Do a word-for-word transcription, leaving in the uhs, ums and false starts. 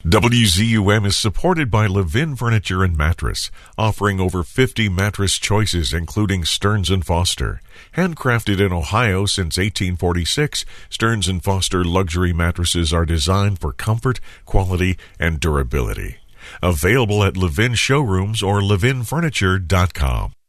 W Z U M is supported by Levin Furniture and Mattress, offering over fifty mattress choices including Stearns and Foster. Handcrafted in Ohio since eighteen forty-six, Stearns and Foster luxury mattresses are designed for comfort, quality, and durability. Available at Levin showrooms or levin furniture dot com.